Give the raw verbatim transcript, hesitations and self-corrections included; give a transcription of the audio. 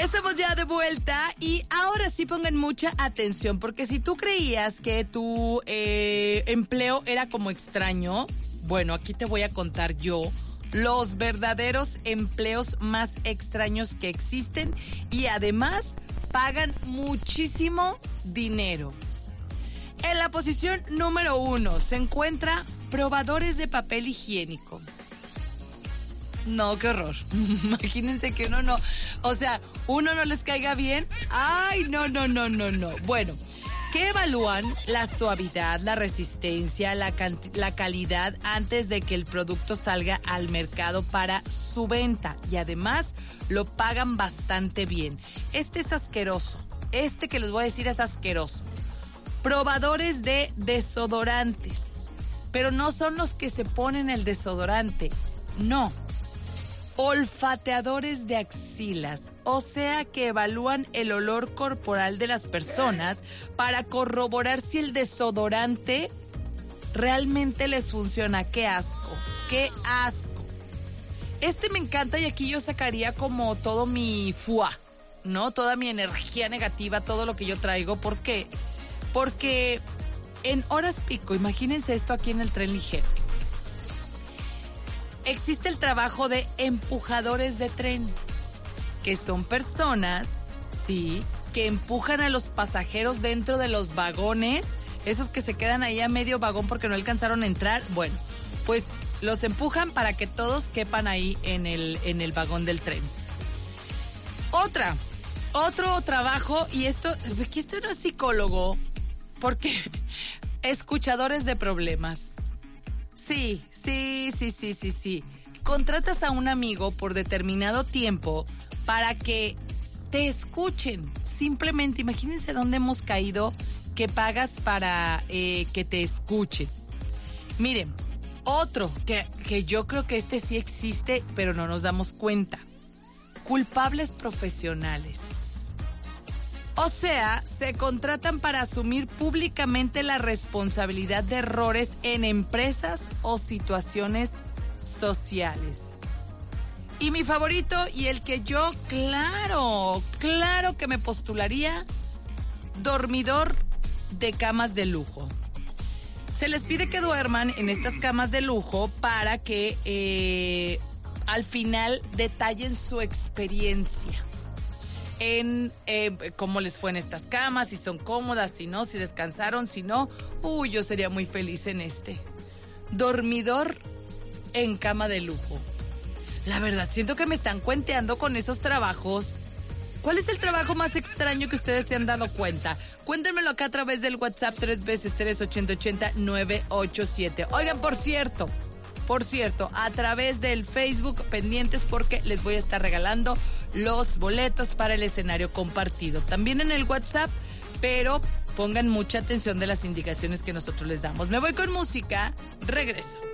Estamos ya de vuelta y ahora sí pongan mucha atención, porque si tú creías que tu eh, empleo era como extraño, bueno, aquí te voy a contar yo los verdaderos empleos más extraños que existen y además pagan muchísimo dinero. En la posición número uno se encuentra probadores de papel higiénico. No, qué horror. Imagínense que uno no, o sea, uno no les caiga bien. Ay, no, no, no, no, no. Bueno, que evalúan la suavidad, la resistencia, la, la calidad antes de que el producto salga al mercado para su venta. Y además lo pagan bastante bien. Este es asqueroso. Este que les voy a decir es asqueroso. Probadores de desodorantes. Pero no son los que se ponen el desodorante. No. Olfateadores de axilas, o sea que evalúan el olor corporal de las personas para corroborar si el desodorante realmente les funciona. ¡Qué asco! ¡Qué asco! Este me encanta y aquí yo sacaría como todo mi fuá, ¿no? Toda mi energía negativa, todo lo que yo traigo. ¿Por qué? Porque en horas pico, imagínense esto aquí en el tren ligero. Existe el trabajo de empujadores de tren, que son personas, sí, que empujan a los pasajeros dentro de los vagones, esos que se quedan ahí a medio vagón porque no alcanzaron a entrar. Bueno, pues los empujan para que todos quepan ahí en el, en el vagón del tren. Otra, otro trabajo, y esto, aquí esto no es psicólogo, porque escuchadores de problemas. Sí, sí, sí, sí, sí, sí. Contratas a un amigo por determinado tiempo para que te escuchen. Simplemente, imagínense dónde hemos caído que pagas para eh, que te escuchen. Miren, otro que, que yo creo que este sí existe, pero no nos damos cuenta. Culpables profesionales. O sea, se contratan para asumir públicamente la responsabilidad de errores en empresas o situaciones sociales. Y mi favorito y el que yo, claro, claro que me postularía, dormidor de camas de lujo. Se les pide que duerman en estas camas de lujo para que eh, al final detallen su experiencia. En eh, cómo les fue en estas camas, si son cómodas, si no, si descansaron, si no. Uy, yo sería muy feliz en este. Dormidor en cama de lujo. La verdad, siento que me están cuenteando con esos trabajos. ¿Cuál es el trabajo más extraño que ustedes se han dado cuenta? Cuéntenmelo acá a través del WhatsApp tres veces tres ochenta ochenta nueve ocho siete. Oigan, por cierto... Por cierto, a través del Facebook, pendientes porque les voy a estar regalando los boletos para el escenario compartido. También en el WhatsApp, pero pongan mucha atención de las indicaciones que nosotros les damos. Me voy con música, regreso.